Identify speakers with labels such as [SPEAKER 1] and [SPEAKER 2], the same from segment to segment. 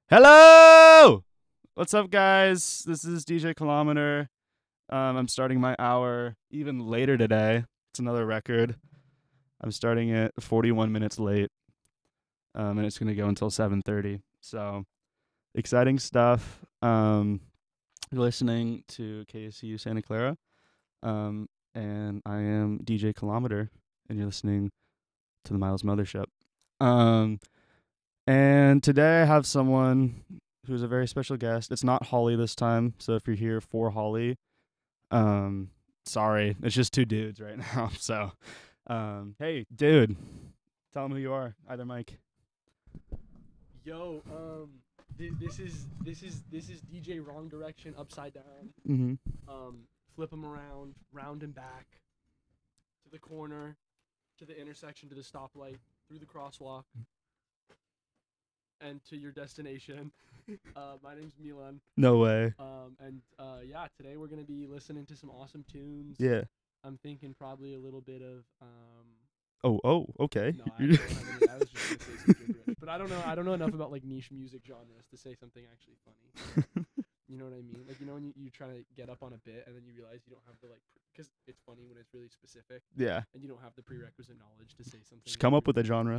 [SPEAKER 1] Hello! What's up, guys? This is DJ Kilometer. I'm starting my hour even later today. It's another record. I'm starting it 41 minutes late, and it's going to go until 7:30. So, exciting stuff. You're listening to KSU Santa Clara, and I am DJ Kilometer, and you're listening to the Miles Mothership. And today I have someone who's a very special guest. It's not Holly this time, so if you're here for Holly, sorry, it's just two dudes right now. So, hey, dude, tell them who you are. Either Mike.
[SPEAKER 2] Yo, this is DJ Wrong Direction upside down.
[SPEAKER 1] Mm-hmm.
[SPEAKER 2] Flip them around, round and back, to the corner, to the intersection, to the stoplight, through the crosswalk, and to your destination. My name's Milan.
[SPEAKER 1] No way.
[SPEAKER 2] Yeah, today we're gonna be listening to some awesome tunes.
[SPEAKER 1] Yeah.
[SPEAKER 2] I'm thinking probably a little bit of
[SPEAKER 1] Oh, okay.
[SPEAKER 2] No, I don't have any. I was just gonna say some gibberish, but I don't know enough about like niche music genres to say something actually funny. You know what I mean? Like, you know when you try to get up on a bit and then you realize you don't have the because it's funny when it's really specific.
[SPEAKER 1] Yeah.
[SPEAKER 2] And you don't have the prerequisite knowledge to say something.
[SPEAKER 1] Just come up with a genre.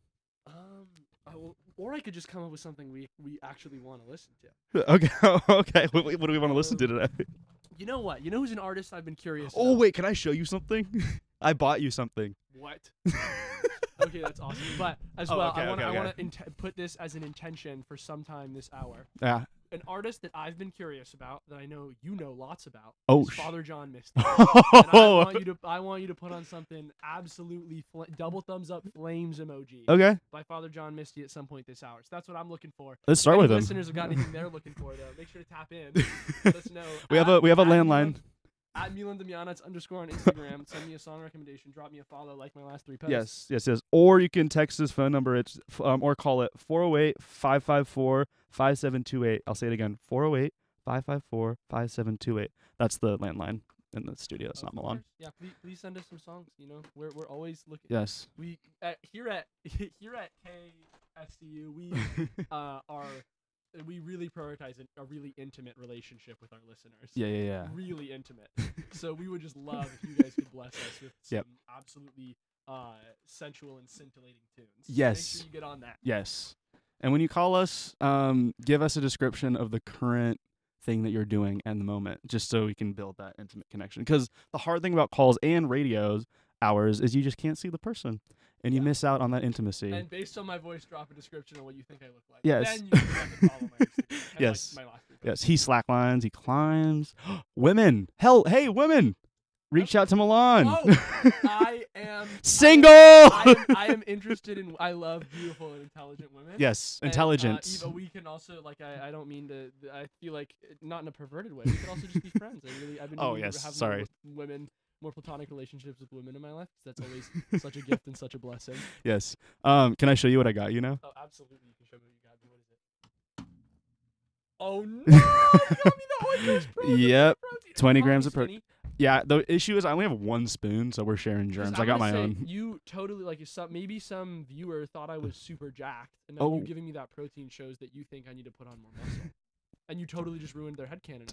[SPEAKER 2] Or I could just come up with something we actually want to listen to.
[SPEAKER 1] Okay. Okay. What do we want to listen to today?
[SPEAKER 2] You know what? You know who's an artist I've been curious
[SPEAKER 1] Oh,
[SPEAKER 2] about?
[SPEAKER 1] wait. Can I show you something? I bought you something.
[SPEAKER 2] What? Okay, that's awesome. But as well,
[SPEAKER 1] okay,
[SPEAKER 2] I want
[SPEAKER 1] okay.
[SPEAKER 2] to put this as an intention for sometime this hour.
[SPEAKER 1] Yeah.
[SPEAKER 2] An artist that I've been curious about, that I know you know lots about,
[SPEAKER 1] Oh,
[SPEAKER 2] is Father John Misty. And I want you to put on something absolutely double thumbs up flames emoji
[SPEAKER 1] Okay.
[SPEAKER 2] by Father John Misty at some point this hour. So that's what I'm looking for.
[SPEAKER 1] Let's start
[SPEAKER 2] If
[SPEAKER 1] with
[SPEAKER 2] any
[SPEAKER 1] him.
[SPEAKER 2] listeners have got anything they're looking for, though, make sure to tap in. Let us know.
[SPEAKER 1] We have a landline.
[SPEAKER 2] At Milan Damjanac _ on Instagram. Send me a song recommendation. Drop me a follow, like my last 3 posts.
[SPEAKER 1] Yes. Or you can text his phone number. It's or call it 408-554-5728. I'll say it again. 408-554-5728. That's the landline in the studio. It's not Milan.
[SPEAKER 2] Yeah, please send us some songs. You know, we're always looking.
[SPEAKER 1] Yes.
[SPEAKER 2] We here at KSCU we we really prioritize a really intimate relationship with our listeners.
[SPEAKER 1] Yeah.
[SPEAKER 2] Really intimate. So we would just love if you guys could bless us with some absolutely sensual and scintillating tunes.
[SPEAKER 1] Yes.
[SPEAKER 2] Make sure you get on that.
[SPEAKER 1] Yes. And when you call us, give us a description of the current thing that you're doing at the moment, just so we can build that intimate connection. Because the hard thing about calls and radios hours is you just can't see the person, and you miss out on that intimacy.
[SPEAKER 2] And based on my voice, drop a description of what you think I look like.
[SPEAKER 1] Yes.
[SPEAKER 2] Then you can follow my Instagram. And
[SPEAKER 1] Yes.
[SPEAKER 2] Like my last 3 posts.
[SPEAKER 1] Yes. He slacklines. He climbs. Women. Hell, hey, women. Reach out to Milan.
[SPEAKER 2] Oh, I am
[SPEAKER 1] single.
[SPEAKER 2] I am interested in. I love beautiful and intelligent women.
[SPEAKER 1] Yes,
[SPEAKER 2] And,
[SPEAKER 1] intelligence.
[SPEAKER 2] Eva, we can also I don't mean to. I feel like not in a perverted way. We can also just be friends. I've been.
[SPEAKER 1] Oh,
[SPEAKER 2] meaning to
[SPEAKER 1] yes,
[SPEAKER 2] have
[SPEAKER 1] sorry.
[SPEAKER 2] more platonic relationships with women in my life. 'Cause that's always such a gift and such a blessing.
[SPEAKER 1] Yes. Can I show you what I got you now?
[SPEAKER 2] Oh, absolutely. You can show me what you got me. What is it? Oh no! You got me the Oikos protein.
[SPEAKER 1] Yep.
[SPEAKER 2] Protein.
[SPEAKER 1] 20
[SPEAKER 2] Call
[SPEAKER 1] grams
[SPEAKER 2] me
[SPEAKER 1] of protein.
[SPEAKER 2] skinny.
[SPEAKER 1] Yeah, the issue is I only have one spoon, so we're sharing germs. I got my own.
[SPEAKER 2] You totally maybe some viewer thought I was super jacked, and now you giving me that protein shows that you think I need to put on more muscle, and you totally just ruined their headcanon.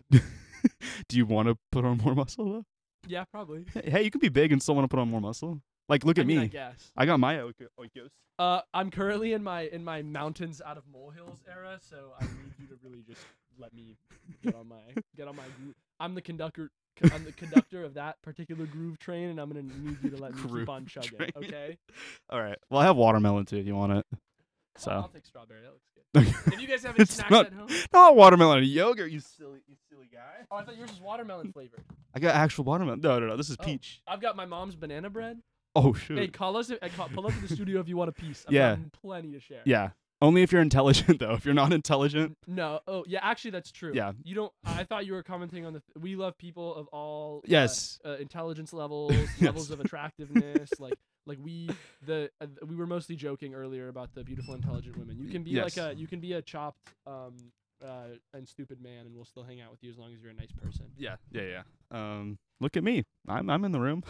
[SPEAKER 1] Do you want to put on more muscle though?
[SPEAKER 2] Yeah, probably.
[SPEAKER 1] Hey, you can be big and still want to put on more muscle. Like, look at me.
[SPEAKER 2] I guess.
[SPEAKER 1] I got my Oikos.
[SPEAKER 2] I'm currently in my mountains out of molehills era, so I need you to really just let me get on my groove. I'm the conductor of that particular groove train, and I'm gonna need you to let me keep on chugging.
[SPEAKER 1] Train.
[SPEAKER 2] Okay.
[SPEAKER 1] All right. Well, I have watermelon too if you want it. So
[SPEAKER 2] I'll take strawberry. That looks good. If you guys have any
[SPEAKER 1] It's
[SPEAKER 2] snacks
[SPEAKER 1] not-
[SPEAKER 2] at home.
[SPEAKER 1] not watermelon and yogurt, you silly guy.
[SPEAKER 2] Oh, I thought yours was watermelon flavored.
[SPEAKER 1] I got actual watermelon. No. This is peach.
[SPEAKER 2] I've got my mom's banana bread.
[SPEAKER 1] Oh shoot.
[SPEAKER 2] Hey, pull up to the studio if you want a piece. I've
[SPEAKER 1] Yeah.
[SPEAKER 2] got plenty to share.
[SPEAKER 1] Yeah. Only if you're intelligent though. If you're not intelligent,
[SPEAKER 2] No. Oh, yeah. Actually, that's true.
[SPEAKER 1] Yeah.
[SPEAKER 2] You don't. I thought you were commenting on we love people of all.
[SPEAKER 1] Yes.
[SPEAKER 2] Intelligence levels, levels of attractiveness. We were mostly joking earlier about the beautiful, intelligent women. You can be
[SPEAKER 1] Yes.
[SPEAKER 2] you can be a chopped and stupid man, and we'll still hang out with you as long as you're a nice person.
[SPEAKER 1] Yeah. Look at me. I'm in the room.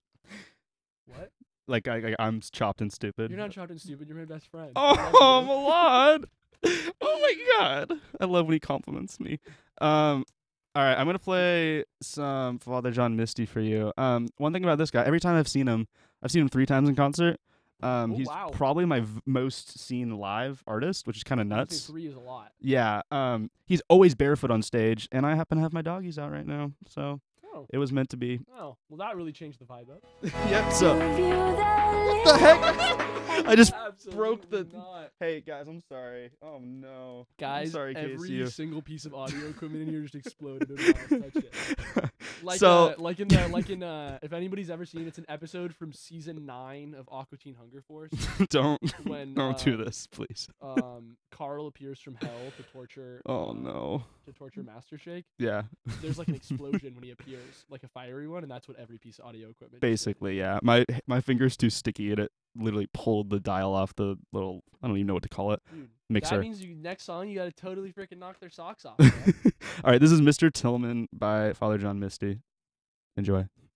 [SPEAKER 2] What?
[SPEAKER 1] Like I'm chopped and stupid.
[SPEAKER 2] You're not chopped and stupid. You're my best friend.
[SPEAKER 1] Oh, Milan. Oh my god. I love when he compliments me. All right, I'm gonna play some Father John Misty for you. One thing about this guy, every time I've seen him 3 times in concert. He's
[SPEAKER 2] wow.
[SPEAKER 1] probably my most seen live artist, which is kind of
[SPEAKER 2] I would say
[SPEAKER 1] nuts.
[SPEAKER 2] 3 is a lot.
[SPEAKER 1] Yeah. He's always barefoot on stage, and I happen to have my doggies out right now, so
[SPEAKER 2] Oh.
[SPEAKER 1] it was meant to be.
[SPEAKER 2] Oh. Well, that really changed the vibe up.
[SPEAKER 1] Yep. So what the heck? I just broke the.
[SPEAKER 2] Absolutely not.
[SPEAKER 1] Hey guys, I'm sorry. Oh no.
[SPEAKER 2] Guys,
[SPEAKER 1] I'm sorry,
[SPEAKER 2] every
[SPEAKER 1] KSU.
[SPEAKER 2] single piece of audio equipment in here just exploded when Miles touched it. Like,
[SPEAKER 1] So-
[SPEAKER 2] if anybody's ever seen, it's an episode from season 9 of Aqua Teen Hunger Force
[SPEAKER 1] don't
[SPEAKER 2] when
[SPEAKER 1] don't do this, please.
[SPEAKER 2] Carl appears from hell to torture.
[SPEAKER 1] Oh no.
[SPEAKER 2] To torture Master Shake.
[SPEAKER 1] Yeah.
[SPEAKER 2] There's like an explosion when he appears, like a fiery one, and that's what every piece of audio equipment. just did.
[SPEAKER 1] Basically, yeah. My finger's too sticky, and it literally pulled the dial off the little. I don't even know what to call it.
[SPEAKER 2] Dude,
[SPEAKER 1] Mixer.
[SPEAKER 2] that means next song you gotta totally freaking knock their socks off. Man.
[SPEAKER 1] All right, this is Mr. Tillman by Father John Misty. Enjoy.